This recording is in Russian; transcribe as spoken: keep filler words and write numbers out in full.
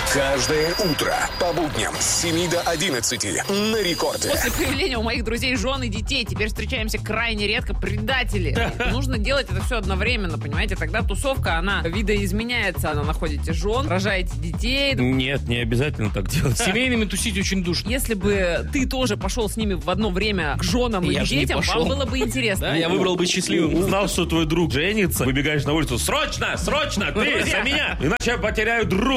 Каждое утро по будням с семи до одиннадцати на Рекорде. После появления у моих друзей жен и детей теперь встречаемся крайне редко предатели. Нужно делать это все одновременно, понимаете? Тогда тусовка, она видоизменяется. Она находите жен, рожаете детей. Нет, не обязательно так делать. С семейными тусить очень душно. Если бы ты тоже пошел с ними в одно время к женам и Я к ж не детям, пошел. вам было бы интересно. Да, я выбрал быть счастливым. Узнал, что твой друг женится, выбегаешь на улицу. Срочно, срочно, ты за меня, иначе я потеряю друга.